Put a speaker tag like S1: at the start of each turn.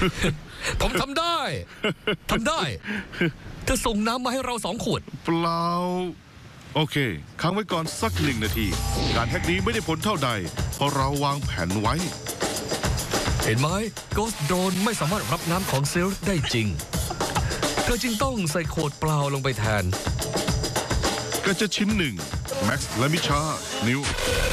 S1: ผมทำได้เธอส่งน้ำมาให้เรา2 ขวด
S2: เปล่าโอเคค้างไว้ก่อนสัก1 นาทีการแฮกนี้ไม่ได้ผลเท่าใดเพราะเราวางแผนไว้
S1: เห็นไหม Ghost Drone ไม่สามารถรับน้ำของเซลล์ได้จริงเธอจึงต้องใส่โคดเปล่าลงไปแทน
S2: ก็จะชิ้น1แม็กซ์และมิชานิว